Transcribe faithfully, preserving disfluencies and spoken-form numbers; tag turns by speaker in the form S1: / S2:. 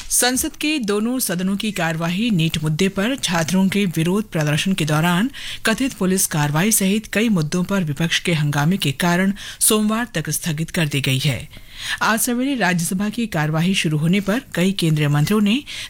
S1: संसद के दोनों सदनों की कार्यवाही नीट मुद्दे पर छात्रों के विरोध प्रदर्शन के दौरान कथित पुलिस कार्रवाई सहित कई मुद्दों पर विपक्ष के हंगामे के कारण सोमवार तक स्थगित कर दी गई है। आज सवेरे राज्यसभा की कार्यवाही शुरू होने पर कई केंद्रीय मंत्रियों ने